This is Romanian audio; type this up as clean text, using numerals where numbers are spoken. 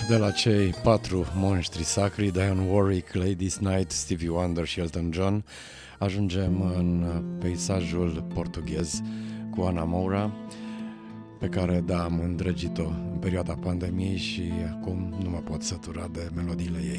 de la cei 4 monștri sacri, Dionne Warwick, Ladies Night, Stevie Wonder și Elton John, ajungem în peisajul portughez cu Ana Moura, pe care, da, am îndrăgit-o în perioada pandemiei și acum nu mă pot sătura de melodiile ei.